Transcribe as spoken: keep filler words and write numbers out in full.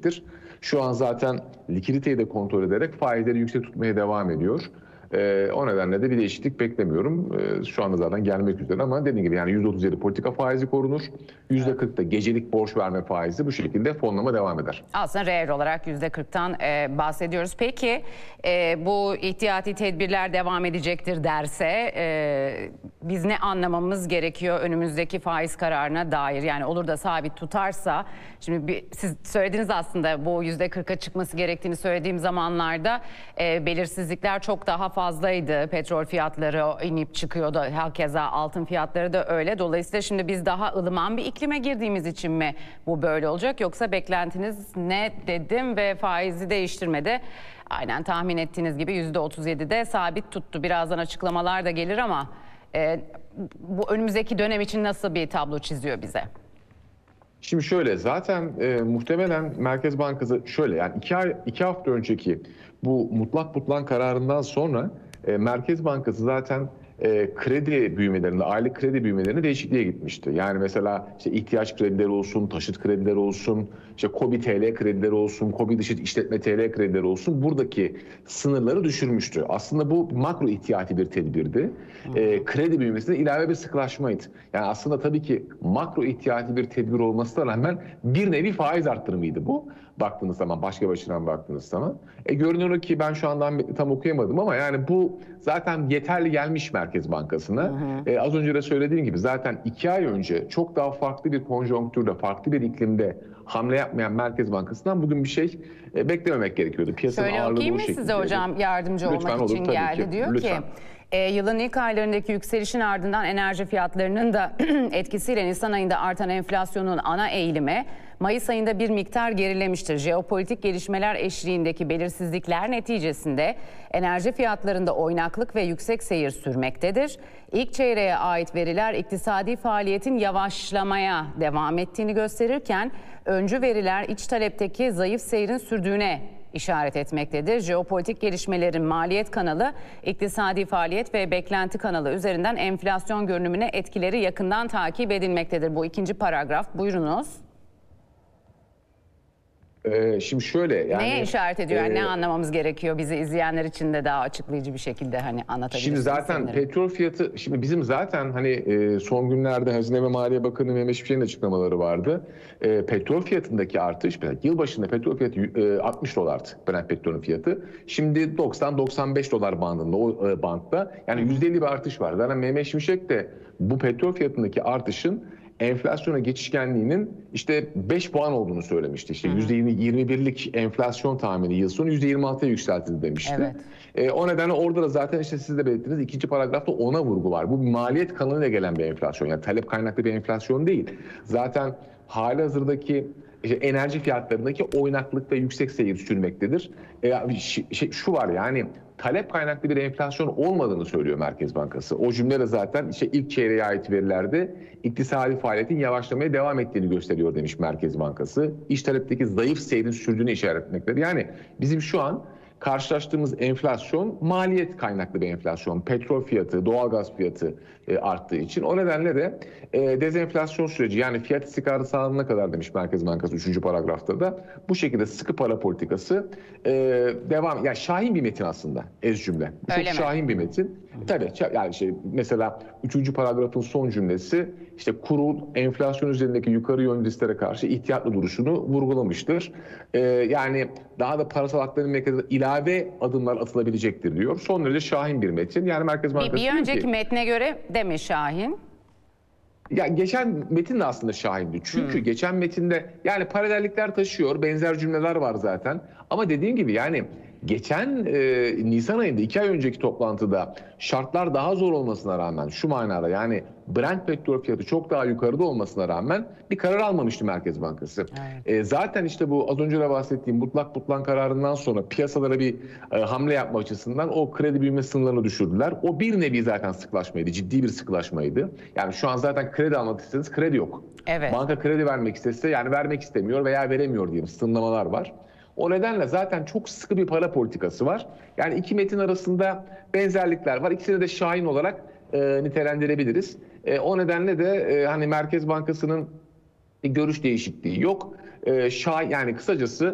edecektir. Şu an zaten likiditeyi de kontrol ederek faizleri yüksek tutmaya devam ediyor. Ee, o nedenle de bir değişiklik beklemiyorum. Ee, şu anda zaten gelmek üzere ama dediğim gibi yani yüzde otuz yedi politika faizi korunur. yüzde kırk da gecelik borç verme faizi bu şekilde fonlama devam eder. Aslında reel olarak yüzde kırktan e, bahsediyoruz. Peki e, bu ihtiyati tedbirler devam edecektir derse e, biz ne anlamamız gerekiyor önümüzdeki faiz kararına dair? Yani olur da sabit tutarsa, şimdi bir, siz söylediniz aslında bu yüzde kırka çıkması gerektiğini söylediğim zamanlarda e, belirsizlikler çok daha fazlaydı. Petrol fiyatları inip çıkıyordu. Hakeza altın fiyatları da öyle. Dolayısıyla şimdi biz daha ılıman bir iklime girdiğimiz için mi bu böyle olacak? Yoksa beklentiniz ne dedim ve faizi değiştirmedi. Aynen tahmin ettiğiniz gibi yüzde otuz yedide sabit tuttu. Birazdan açıklamalar da gelir ama e, bu önümüzdeki dönem için nasıl bir tablo çiziyor bize? Şimdi şöyle zaten e, muhtemelen Merkez Bankası şöyle yani iki, ay, iki hafta önceki bu mutlak butlan kararından sonra e, Merkez Bankası zaten e, kredi büyümelerinde, aylık kredi büyümelerine değişikliğe gitmişti. Yani mesela işte ihtiyaç kredileri olsun, taşıt kredileri olsun, işte KOBİ T L kredileri olsun, KOBİ dışı işletme T L kredileri olsun buradaki sınırları düşürmüştü. Aslında bu makro ihtiyati bir tedbirdi. E, kredi büyümesinde ilave bir sıkılaşmaydı. Yani aslında tabii ki makro ihtiyati bir tedbir olmasına rağmen bir nevi faiz arttırımıydı bu. Baktığınız zaman, başka başına baktığınız zaman. E, görünüyor ki ben şu andan tam okuyamadım ama yani bu zaten yeterli gelmiş Merkez Bankası'na. Hı hı. E, az önce de söylediğim gibi zaten iki ay önce çok daha farklı bir konjonktürde, farklı bir iklimde hamle yapmayan Merkez Bankası'ndan bugün bir şey e, beklememek gerekiyordu. Piyasanın Şöyle ağırlığı okuyayım bu mı şekilde. size hocam, yardımcı Lütfen, olmak olur, için geldi. ki. Diyor Lütfen. ki e, yılın ilk aylarındaki yükselişin ardından enerji fiyatlarının da etkisiyle Nisan ayında artan enflasyonun ana eğilimi Mayıs ayında bir miktar gerilemiştir. Jeopolitik gelişmeler eşliğindeki belirsizlikler neticesinde enerji fiyatlarında oynaklık ve yüksek seyir sürmektedir. İlk çeyreğe ait veriler iktisadi faaliyetin yavaşlamaya devam ettiğini gösterirken öncü veriler iç talepteki zayıf seyrin sürdüğüne işaret etmektedir. Jeopolitik gelişmelerin maliyet kanalı, iktisadi faaliyet ve beklenti kanalı üzerinden enflasyon görünümüne etkileri yakından takip edilmektedir. Bu ikinci paragraf. Buyurunuz. Ee, şimdi şöyle yani... Neye işaret ediyor? Yani e, ne anlamamız gerekiyor? Bizi izleyenler için de daha açıklayıcı bir şekilde hani anlatabilirsiniz. Şimdi zaten sanırım. petrol fiyatı, şimdi bizim zaten hani e, son günlerde Hazine ve Maliye Bakanı Mehmet Şimşek'in açıklamaları vardı. E, petrol fiyatındaki artış, yılbaşında petrol fiyatı e, altmış dolardı Brent petrolün fiyatı. Şimdi doksan doksan beş dolar bandında, o e, bantta. Yani yüzde elli bir artış var. Zaten Mehmet Şimşek de bu petrol fiyatındaki artışın enflasyona geçişkenliğinin işte beş puan olduğunu söylemişti. İşte yüzde yirmi birlik enflasyon tahmini yıl sonu yüzde yirmi altıya yükseltildi demişti. Evet. E, o nedenle orada da zaten işte siz de belirttiniz ikinci paragrafta ona vurgu var. Bu maliyet kanalıyla gelen bir enflasyon. Yani talep kaynaklı bir enflasyon değil. Zaten halihazırdaki işte enerji fiyatlarındaki oynaklık ve yüksek seyir sürmektedir. E, şey, şu var yani talep kaynaklı bir enflasyon olmadığını söylüyor Merkez Bankası. O cümle de zaten işte ilk çeyreğe ait verilerde iktisadi faaliyetin yavaşlamaya devam ettiğini gösteriyor demiş Merkez Bankası. İç talepteki zayıf seyrin sürdüğünü işaret etmektedir. Yani bizim şu an karşılaştığımız enflasyon maliyet kaynaklı bir enflasyon. Petrol fiyatı, doğalgaz fiyatı e, arttığı için. O nedenle de e, dezenflasyon süreci yani fiyat istikrarı sağlanana kadar demiş Merkez Bankası üçüncü paragrafta da bu şekilde sıkı para politikası e, devam. Yani şahin bir metin aslında ez cümle. Bu çok mi? şahin bir metin. Tabii yani şey mesela üçüncü paragrafın son cümlesi işte kurul enflasyon üzerindeki yukarı yönlü risklere karşı ihtiyatlı duruşunu vurgulamıştır. Ee, yani daha da parasal hakların mekanizması ilave adımlar atılabilecektir diyor. Son derece şahin bir metin. Yani Merkez Bankası Bir, bir önceki ki, metne göre de mi şahin? ya geçen metin de aslında şahindi. Çünkü hmm. geçen metinde yani paralellikler taşıyor, benzer cümleler var zaten. Ama dediğim gibi yani geçen e, Nisan ayında iki ay önceki toplantıda şartlar daha zor olmasına rağmen şu manada yani Brent petrol fiyatı çok daha yukarıda olmasına rağmen bir karar almamıştı Merkez Bankası. Evet. E, zaten işte bu az önce de bahsettiğim mutlak butlan kararından sonra piyasalara bir e, hamle yapma açısından o kredi büyüme sınırlarını düşürdüler. O bir nevi zaten sıklaşmaydı, ciddi bir sıklaşmaydı. Yani şu an zaten kredi almak isteseniz kredi yok. Evet. Banka kredi vermek istese yani vermek istemiyor veya veremiyor diye sınırlamalar var. O nedenle zaten çok sıkı bir para politikası var. Yani iki metin arasında benzerlikler var. İkisini de şahin olarak e, nitelendirebiliriz. E, o nedenle de e, hani Merkez Bankası'nın bir görüş değişikliği yok. E, şahin yani kısacası